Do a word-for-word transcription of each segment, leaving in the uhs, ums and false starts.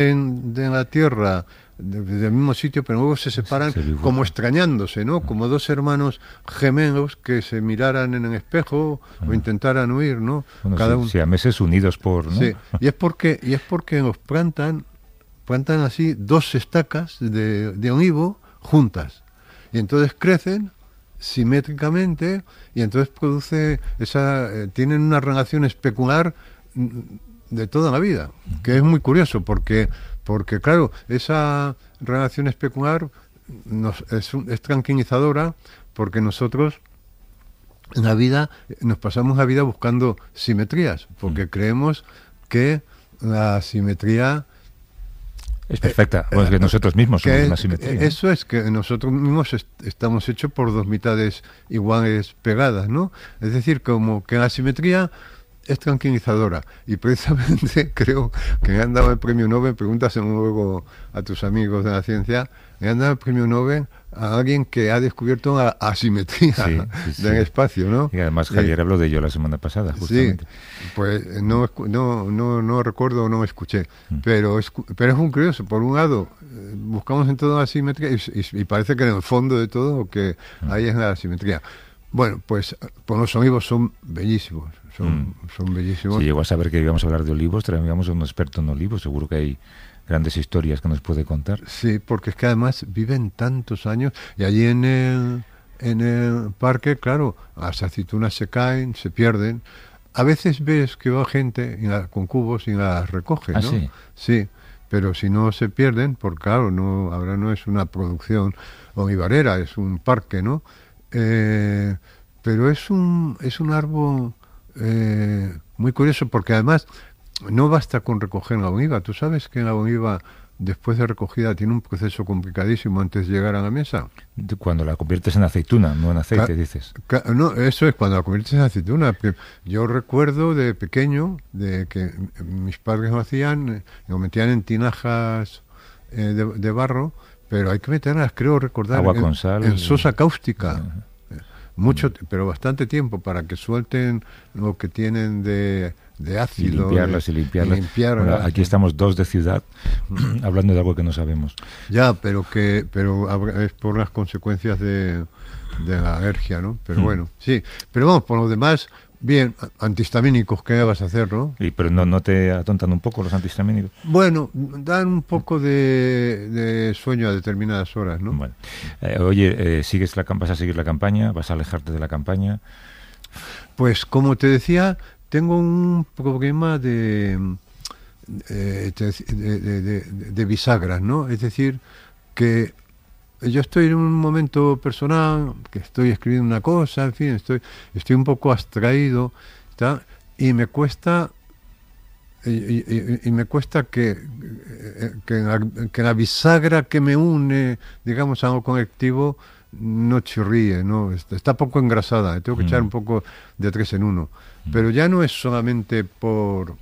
en, de la Tierra de, del mismo sitio, pero luego se separan se como extrañándose, ¿no? Como dos hermanos gemelos que se miraran en el espejo ah. o intentaran huir, ¿no? Bueno, Cada sí, uno. siameses unidos por, ¿no? Sí, y es porque y es porque los plantan plantan así dos estacas de, de olivo juntas y entonces crecen simétricamente y entonces produce esa eh, tienen una relación especular de toda la vida, que es muy curioso porque porque claro, esa relación especular nos, es, es tranquilizadora porque nosotros en la vida nos pasamos la vida buscando simetrías, porque creemos que la simetría es perfecta, eh, bueno, es que nosotros mismos somos que una simetría. Eso ¿no? Es que nosotros mismos est estamos hechos por dos mitades iguales pegadas, ¿no? Es decir, como que la simetría es tranquilizadora y precisamente creo que me han dado el premio Nobel, pregúntaselo luego a tus amigos de la ciencia, me han dado el premio Nobel a alguien que ha descubierto la asimetría sí, sí, del sí. espacio, ¿no? Y además Javier eh, habló de ello la semana pasada, justamente. Sí, pues no, no, no, no recuerdo, no escuché, mm. pero, es, pero es muy curioso. Por un lado, buscamos en todo la asimetría y, y, y parece que en el fondo de todo lo que mm. hay es la asimetría. Bueno, pues, pues los olivos son bellísimos, son, mm. son bellísimos. Si llegó a saber que íbamos a hablar de olivos, traíamos a un experto en olivos, seguro que hay grandes historias que nos puede contar. Sí, porque es que además viven tantos años y allí en el, en el parque, claro, las aceitunas se caen, se pierden. A veces ves que va gente la, con cubos y las recoge, ¿Ah, ¿no? sí? Sí, pero si no se pierden, porque claro, no, ahora no es una producción olivarera, es un parque, ¿no? Eh, pero es un, es un árbol eh, muy curioso porque además no basta con recoger la oliva. Tú sabes que la oliva, después de recogida, tiene un proceso complicadísimo antes de llegar a la mesa. Cuando la conviertes en aceituna, no en aceite, ca dices. Ca no, eso es cuando la conviertes en aceituna. Yo recuerdo de pequeño de que mis padres lo hacían, lo metían en tinajas eh, de, de barro, pero hay que meterlas, creo recordar, agua en, con sal, en sosa cáustica. Uh-huh. Mucho, pero bastante tiempo para que suelten lo que tienen de, de ácido. Y limpiarlas de, y limpiarlas. Y limpiarlas. Bueno, aquí estamos dos de ciudad hablando de algo que no sabemos. Ya, pero que pero es por las consecuencias de, de la alergia, ¿no? Pero mm. bueno, sí. Pero vamos, por lo demás, bien, antihistamínicos, ¿qué vas a hacer, no? Sí, pero no, ¿no te atontan un poco los antihistamínicos? Bueno, dan un poco de, de sueño a determinadas horas, ¿no? Bueno. Eh, oye, eh, ¿sigues la, ¿vas a seguir la campaña? ¿Vas a alejarte de la campaña? Pues, como te decía, tengo un problema de, de, de, de, de, de bisagras, ¿no? Es decir, que yo estoy en un momento personal, que estoy escribiendo una cosa, en fin, estoy, estoy un poco abstraído, ¿está? Y me cuesta, y, y, y me cuesta que, que, la, que la bisagra que me une, digamos, a algo colectivo, no chirríe, ¿no? Está poco engrasada, tengo que mm. echar un poco de tres en uno. Mm. Pero ya no es solamente por...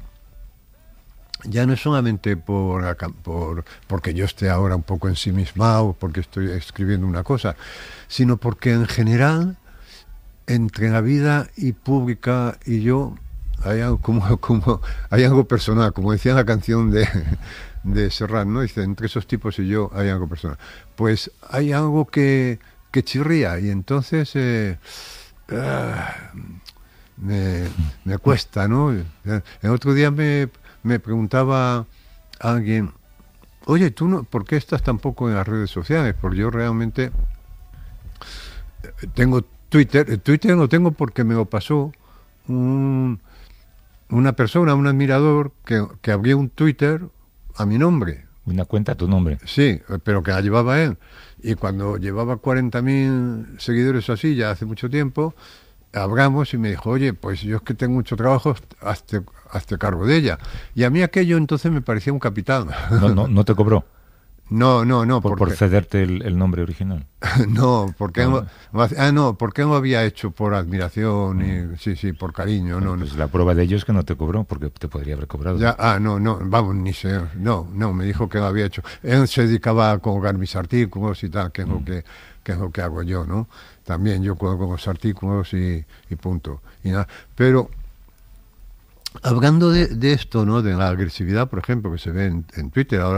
Ya no es solamente por, por porque yo esté ahora un poco ensimismado, porque estoy escribiendo una cosa, sino porque en general, entre la vida y pública y yo, hay algo, como, como, hay algo personal, como decía la canción de, de Serrat, ¿no? Dice, entre esos tipos y yo hay algo personal. Pues hay algo que, que chirría y entonces eh, uh, me, me cuesta, ¿no? El otro día me... Me preguntaba alguien, oye, ¿tú no, por qué estás tan poco en las redes sociales? Porque yo realmente tengo Twitter. Twitter lo tengo porque me lo pasó un, una persona, un admirador, que, que abrió un Twitter a mi nombre. ¿Una cuenta a tu nombre? Sí, pero que la llevaba él. Y cuando llevaba cuarenta mil seguidores así, ya hace mucho tiempo, hablamos y me dijo, oye, pues yo es que tengo mucho trabajo, hazte, hazte cargo de ella. Y a mí aquello entonces me parecía un capital. ¿No, no, no te cobró? No, no, no. ¿Por, por cederte el, el nombre original? No, porque no. No, ah, no, porque lo había hecho por admiración y mm. sí, sí, por cariño. Bueno, no, pues no. la prueba de ello es que no te cobró, porque te podría haber cobrado. Ya, ah, no, no, vamos, ni sé, no, no, me dijo que lo había hecho. Él se dedicaba a colgar mis artículos y tal, que es mm. lo que, que es lo que hago yo, ¿no? También yo colgo los artículos y, y punto. Y nada. Pero hablando de, de esto, ¿no? De la agresividad, por ejemplo, que se ve en, en Twitter, ahora